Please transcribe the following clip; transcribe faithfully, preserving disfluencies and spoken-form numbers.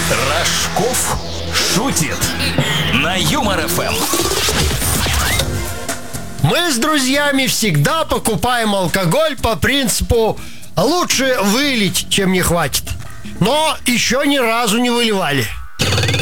Рожков шутит на Юмор эф эм. Мы с друзьями всегда покупаем алкоголь по принципу «лучше вылить, чем не хватит». Но еще ни разу не выливали.